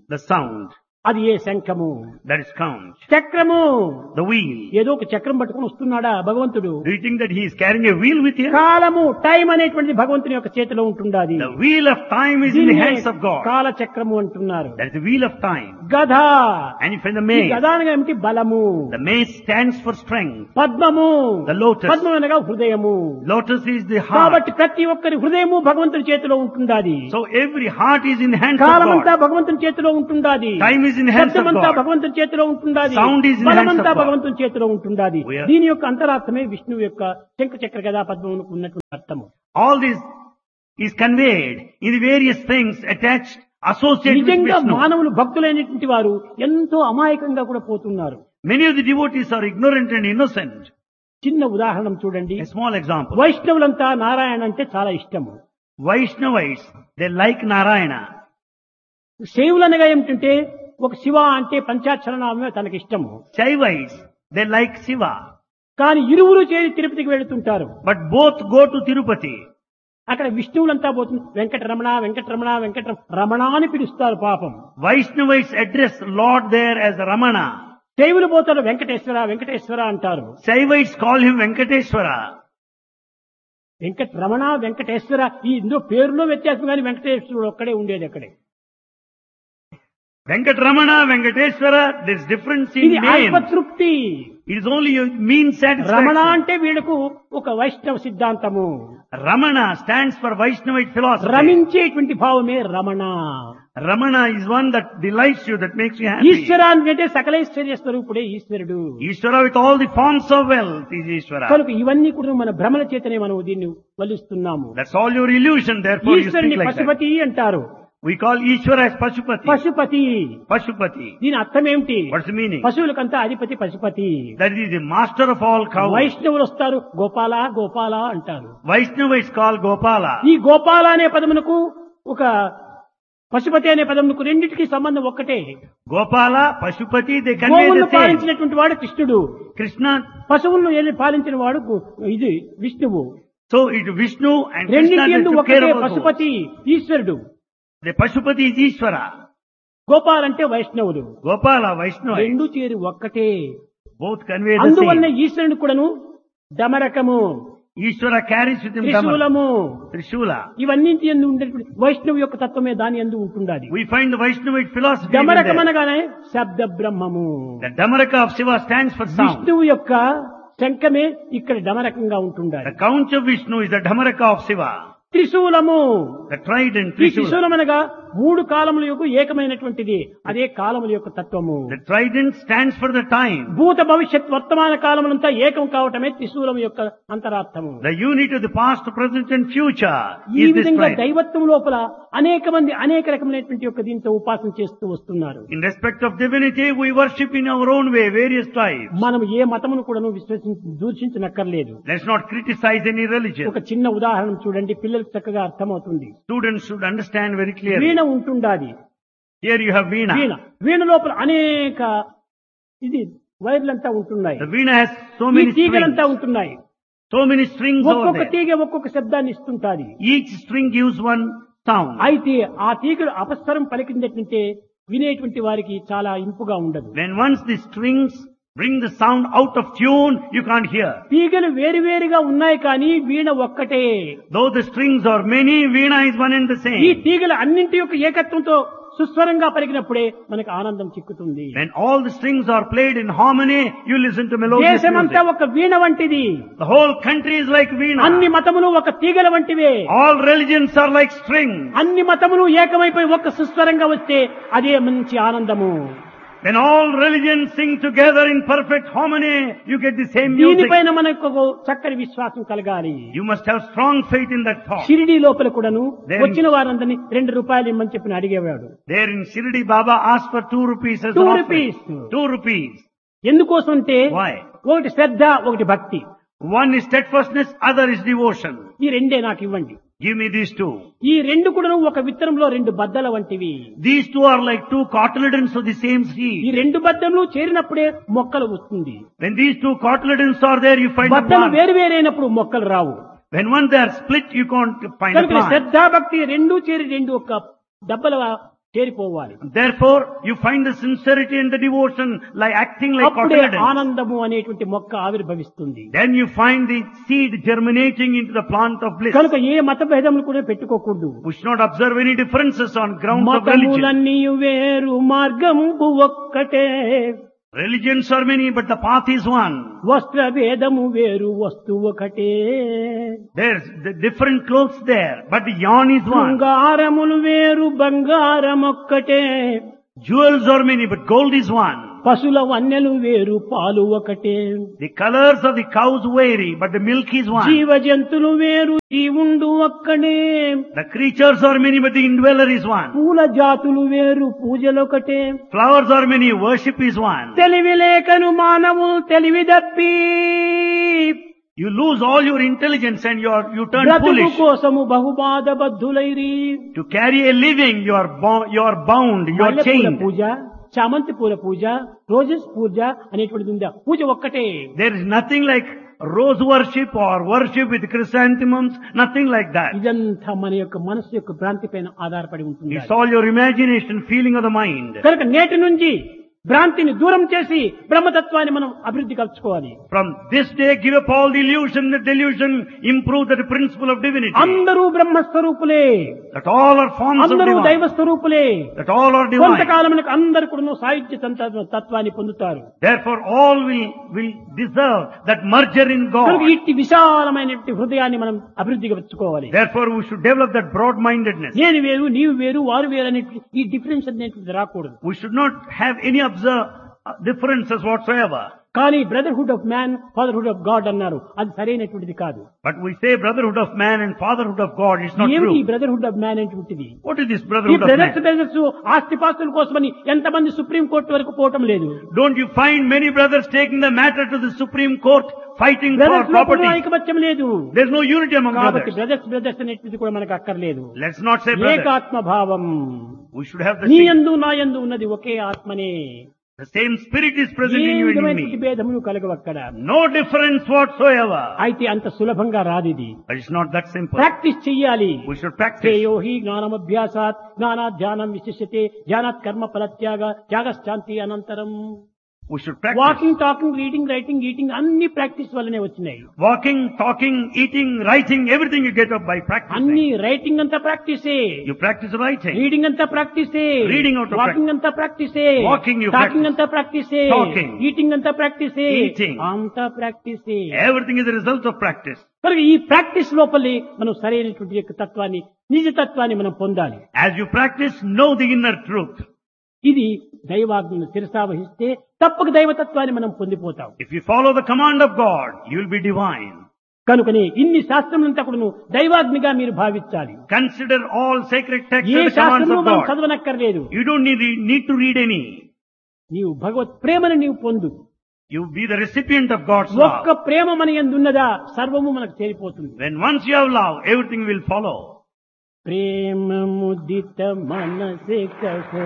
the sound, అది ఏ శంఖము, that is conch, చక్రము. the wheel. ఏదో ఒక చక్రం పట్టుకుని వస్తున్నాడా భగవంతుడు? Do you think that he is carrying a wheel with him? కాలము, టైం అనేటువంటిది భగవంతుని యొక్క చేతిలో ఉంటుండాది. The wheel of time is in the hands of God. కాల చక్రము అంటున్నారు. That is the wheel of time. గధ, And if in the ఈ mace, గధ అనగా ఏమిటి? బలము. the mace stands for strength. పద్మము, The lotus. పద్మం అనగా హృదయము. Lotus is the heart. కాబట్టి ప్రతి ఒక్కరి హృదయము భగవంతుని చేతిలో ఉంటుండాది. So every heart is in the hands of కాలమంతా God. భగవంతుని చేతిలో ఉంటుండాది. Time is in the hands of శబ్దమంతా God. భగవంతుని చేతిలో ఉంటుండాది. Sound is in the hands of బలమంతా God. భగవంతుని చేతిలో ఉంటుండాది. We are- దీని యొక్క అంతరార్థమే విష్ణువు యొక్క శంఖ చక్ర గదా పద్మమునకు ఉన్నటువంటి అర్థము. All this is conveyed in the various things attached, associated with నిజంగా Vishnu. మానవులు భక్తులైనటువంటి వారు ఎంతో అమాయకంగా కూడా పోతున్నారు. Many of the devotees are ignorant and innocent. చిన్న ఉదాహరణ చూడండి. A small example. వైష్ణవులంతా నారాయణ అంటే చాలా ఇష్టము. Vaishnavites, they like Narayana. శైవులనగా ఏమిటంటే ఒక శివ అంటే పంచాక్షరనామే తనకి ఇష్టము. Shaivites, they like Shiva. కానీ ఇరువురు చేరి తిరుపతికి వెళుతుంటారు. But both go to Tirupati. అక్కడ విష్ణువులంతా పోతుంది. వెంకటరమణ వెంకటరమణ వెంకటరమణ అని పిలుస్తారు పాపం. Vaishnavites address Lord there as Ramana. శైవులు పోతారు వెంకటేశ్వర వెంకటేశ్వర అంటారు. Shaivites call him Venkateshwara. Venkataramana Venkateswara ఈ ఇందులో పేరులో వ్యత్యాసం కానీ వెంకటేశ్వరుడు ఒక్కడే ఉండేది అక్కడే. Venkatramana, Venkateshwara, there's difference in ఇది name. అల్పతృప్తి. It is only a mean Ramana satisfaction. అంటే వీళ్ళకు ఒక వైష్ణవ సిద్ధాంతము. Ramana stands for Vaishnavite philosophy. రమించేటువంటి భావమే Ramana. Ramana is one that delights you, that makes you happy. ఈశ్వరాన్ని అంటే సకలైశ్వర్య స్వరూపుడే ఈశ్వరుడు. Ishvara with all the forms of wealth is Ishvara. కనుక ఇవన్నీ కూడా మన భ్రమల చేతనే మనం దీన్ని వల్లిస్తున్నాము. That's all your illusion, therefore you ఈశ్వరుని speak like that. పశుపతి అంటారు. We call Ishvara as Pashupati. Pashupati Pashupati. దీని అర్థం ఏమిటి? What's the meaning? పశువులకంతా అధిపతి Pashupati. That is the master of all cows. వైష్ణవులు వస్తారు గోపాల గోపాల అంటారు. Vaishnava is called Gopala. ఈ గోపాల అనే పదమునకు ఒక పశుపతి అనే పదమునకు రెండింటికి సంబంధం ఒక్కటే. Gopala, Pashupati, they convey గోవులను the same. పాలించినటువంటి వాడు కృష్ణుడు, Krishna, పశువులను పాలించిన వాడు ఇది విష్ణువు. so it Vishnu and Krishna రెండింటి they యందు took care ఒక్కటే of those. పశుపతి ఈశ్వరుడు. The Pashupati is Ishvara. Gopal అంటే వైష్ణవుడు. Gopala, Vaishnava. రెండు చేరి ఒక్కటే. Both convey the అందువల్ల same. ఈశ్వరుడు కూడాను డమరకము, Ishvara carries with him Dhamma, త్రిశూలము Trishula. ఇవన్నింటి యందు ఉండేటువంటి వైష్ణవు యొక్క తత్వమే దాని యందు ఉంటుండాలి. We find the Vaishnavite philosophy even డమరకం there. అనగానే శబ్ద బ్రహ్మము. The Dhamaraka of Shiva stands for sound. విష్ణువు యొక్క శంఖమే ఇక్కడ డమరకంగా ఉంటుండాలి. The conch of Vishnu is the Dhamaraka of Shiva. త్రిశూలము, The trident, ఈ Trishula. త్రిశూలం అనగా మూడు కాలముల యొక్క ఏకమైనటువంటిది. అదే కాలముల యొక్క తత్వము. The trident stands for the time. భూత భవిష్యత్ వర్తమాన కాలములంతా ఏకం కావటమే త్రిశూలం యొక్క అంతరార్థము. The unit of the past, present and future ఈ is this విధంగా trident. దైవత్వం లోపల అనేక మంది అనేక రకమైనటువంటి యొక్క దీంతో ఉపాసన చేస్తూ వస్తున్నారు. In respect of divinity, we worship in our own way, various tribes. మనం ఏ మతమును కూడాను దూషించనక్కర్లేదు. Let's not criticize any religion. ఒక చిన్న ఉదాహరణ చూడండి, పిల్లలకు చక్కగా అర్థమవుతుంది. Students should understand very clearly. Veena ఉంటుండాది. Here you have veena Veena. వీణ లోపల అనేక ఇది వైర్లంతా ఉంటున్నాయి. The Veena has so ఈ many తీగలంతా strings. ఉంటున్నాయి. So many strings over ఒక్కొక్క there. తీగ ఒక్కొక్క శబ్దాన్ని ఇస్తుంటాది. Each string gives one sound. అయితే ఆ తీగలు అపస్వరం పలికిందంటే వినేటువంటి వారికి చాలా ఇంపుగా ఉండదు. When once the strings bring the sound out of tune, you can't hear. తీగలు వేరువేరుగా ఉన్నాయి కానీ వీణ ఒక్కటే. Though the strings are many, Veena is one and the ఈ same. తీగల అన్నింటి యొక్క ఏకత్వంతో సుస్వరంగా పలికినప్పుడే మనకు ఆనందం చిక్కుతుంది. When all the strings are played in harmony, you listen to melodious దేశమంతా music. ఒక వీణ వంటిది. The whole country is like అన్ని Veena. మతములు ఒక తీగల వంటివే. All religions are like strings. అన్ని మతములు ఏకమైపోయి ఒక్క సుస్వరంగా వస్తే అదే మంచి ఆనందము. When all religions sing together in perfect harmony, you get the same music. దీనిపైన మనకు ఒక చక్కని విశ్వాసం కలగాలి. You must have strong faith in that thought. Shirdi లోపల కూడాను Then- వచ్చిన వారందరినీ 2 రూపాయలు ఇమ్మని చెప్పి అడిగేవాడు. There in Shirdi, Baba asked for 2 rupees as 2 an offering. rupees. 2 rupees. ఎందుకోసం అంటే Why? ఒకటి శ్రద్ధ, ఒకటి భక్తి. One is steadfastness, other is devotion. ఈ రెండే నాకు ఇవ్వండి. Give me these 2. ఈ రెండు కూడా ఒక విత్తనంలో 2 బద్దల వంటివి. These 2 are like 2 cotyledons of the same ఈ seed. 2 బద్దలు చేరినప్పుడే మొక్కలు వస్తుంది. When these 2 cotyledons are there, you find a బద్దలు plant. వేరు వేరైనప్పుడు మొక్కలు రావు. When once they are split, you can't find a కనుక plant. శ్రద్ధ భక్తి రెండూ చేరి 2 ఒక డబ్బల చేరిపోవాలి. Therefore, you find the sincerity and the devotion like acting like అప్పుడే confidence. ఆనందము అనేటువంటి మొక్క ఆవిర్భవిస్తుంది. Then you find the seed germinating into the plant of bliss. కనుక ఏ మత భేదములు కూడా పెట్టుకోకూడదు. We should not observe any differences on grounds of religion. మతములన్నీ వేరు మార్గంబు ఒక్కటే. Religions are many, but the path is one. వస్త్ర భేదము వేరు వస్తువు ఒకటే. There's the different clothes there, but the yarn is one. బంగారములు వేరు బంగారం ఒక్కటే. Jewels are many, but gold is one. పశుల వన్నెలు వేరు పాలు ఒకటే. The colors of the cows vary, but the milk is one. జీవ జంతులు వేరు జీవుండు ఒక్కడే. The creatures are many, but the indweller is one. పూల జాతులు వేరు పూజలొకటే. Flowers are many, worship is one. తెలివి లేకను మానవులు తెలివి తప్పి You lose all your intelligence and you turn బ్రతుకు foolish. కోసము బహుబాధ బద్ధులైరి. To carry a living, you are bound, you are మల్లెపూల chained. పూజ, చామంతి పూల పూజ, రోజెస్ పూజ అనేటువంటిది ఉందా? పూజ ఒక్కటే. There is nothing like rose worship or worship with chrysanthemums, nothing like that. ఇదంతా మన యొక్క మనసు యొక్క భ్రాంతి పైన ఆధారపడి ఉంటుంది. It's all your imagination, feeling of the mind. కనుక నేటి నుంచి భ్రాంతిని దూరం చేసి బ్రహ్మతత్వాన్ని మనం అభివృద్ధి కలుసుకోవాలి. From this day, give up all the illusion, the delusion, improve the principle of divinity. అందరూ బ్రహ్మస్వరూపులే, That all are forms of అందరూ divine. దైవ స్వరూపులే. That all are divine. కొంతకాలమునకు అందరు కూడా సాహిత్య తత్వాన్ని పొందుతారు. Therefore, all will deserve that merger in కనుక God. ఇట్టి విశాలమైనటువంటి హృదయాన్ని మనం అభివృద్ధిగా పెంచుకోవాలి. Therefore, we should develop that broad-mindedness. నేను వేరు నీవు వేరు వారు వేరు అనేటువంటి ఈ డిఫరెన్స్ అనేటువంటిది రాకూడదు. We should not have any differences whatsoever. కానీ brotherhood of man fatherhood of God అన్నారు. అది సరైనటువంటిది కాదు. But we say brotherhood of man and fatherhood of God. It's not ఏమిటి true. బ్రదర్హుడ్ ఆఫ్ మ్యాన్ అనేటువంటిది? What is this ఈ brotherhood of brothers man? Brothers ఆస్తిపాస్తుల కోసమని ఎంతమంది supreme court వరకు పోవటం లేదు. Don't you find many brothers taking the matter to the Supreme Court, fighting for brothers లో property? ఐకమత్యం లేదు. There's no unity among కాబట్టి brothers. బ్రదర్స్ అనేటువంటిది కూడా మనకు అక్కర్లేదు. Let's not say brothers. ఏకాత్మ భావం. We should have the నీ same, యందు నా యందు ఉన్నది ఒకే ఆత్మనే. the same spirit is present A in you and in విధమైనటువంటి me. భేదములు కలగవు అక్కడ. No difference whatsoever. అయితే అంత సులభంగా రాదు ఇది. But it's not that simple. Practice చెయ్యాలి. We should practice. శ్రేయో హి జ్ఞానమభ్యాసాత్ జ్ఞానాత్ ధ్యానం విశిష్యతే ధ్యానాత్ కర్మ ఫలత్యాగ త్యాగశ్చాంతి అనంతరం. We should practice. Walking, talking, reading, writing, eating అన్ని ప్రాక్టీస్ వల్లనే వచ్చినాయి. Walking, talking, eating, writing, everything you get up by practicing. అన్ని రైటింగ్ అంతా ప్రాక్టీసే, You practice writing. రీడింగ్ అంతా ప్రాక్టీసే, Reading out of వాకింగ్ అంతా ప్రాక్టీసే, Walking you టాకింగ్ practice. అంతా ప్రాక్టీసే, Talking. Eating అంతా ప్రాక్టీసే, Eating. అంతా ప్రాక్టీసే. Everything is a result of practice. కనుక ఈ practice లోపలి మనం సరైనటువంటి యొక్క తత్వాన్ని, నిజతత్వాన్ని మనం పొందాలి. As you practice, know the inner truth. ఇది దైవాజ్ఞను శిరసావహిస్తే తప్పక దైవతత్వాన్ని మనం పొందిపోతాం. If you follow the command of God, you will be divine. కనుకనే ఇన్ని శాస్త్రములంతా కూడా దైవాజ్ఞగా మీరు భావించాలి. Consider all sacred texts A and the commands శాస్త్రము of మనం God. చదవనక్కర్లేదు. You don't need to read any. నీవు భగవత్ ప్రేమను నీవు పొందు. You be the recipient of God's ఒక్క love. ప్రేమ మన యందున్నదా సర్వము మనకు చేరిపోతుంది. When once you have love, everything will follow. ప్రేమ ముదిత మనసే కహో